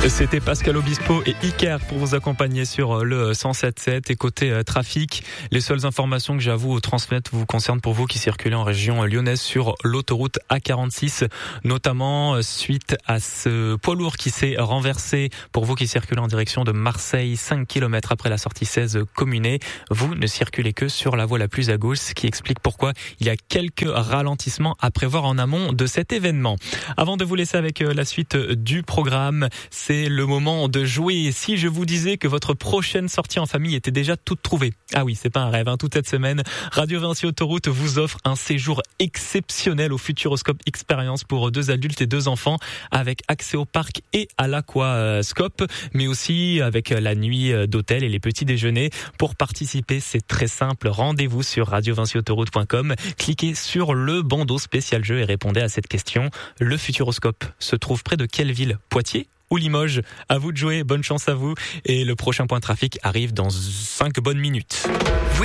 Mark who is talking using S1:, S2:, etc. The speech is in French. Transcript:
S1: C'était Pascal Obispo et Iker pour vous accompagner sur le 107.7. Et côté trafic, les seules informations que j'ai à vous transmettre vous concernent pour vous qui circulez en région lyonnaise sur l'autoroute A46, notamment suite à ce poids lourd qui s'est renversé. Pour vous qui circulez en direction de Marseille, 5 km après la sortie 16 Communé, vous ne circulez que sur la voie la plus à gauche, ce qui explique pourquoi il y a quelques ralentissements à prévoir en amont de cet événement. Avant de vous laisser avec la suite du programme, c'est le moment de jouer. Si je vous disais que votre prochaine sortie en famille était déjà toute trouvée. Ah oui, c'est pas un rêve, toute cette semaine, Radio Vinci Autoroute vous offre un séjour exceptionnel au Futuroscope Experience pour 2 adultes et 2 enfants, avec accès au parc et à l'aquascope, mais aussi avec la nuit d'hôtel et les petits déjeuners. Pour participer, c'est très simple. Rendez-vous sur radiovinciautoroute.com. Cliquez sur le bandeau spécial jeu et répondez à cette question. Le Futuroscope se trouve près de quelle ville? Poitiers ou Limoges? À vous de jouer, bonne chance à vous. Et le prochain point trafic arrive dans 5 bonnes minutes.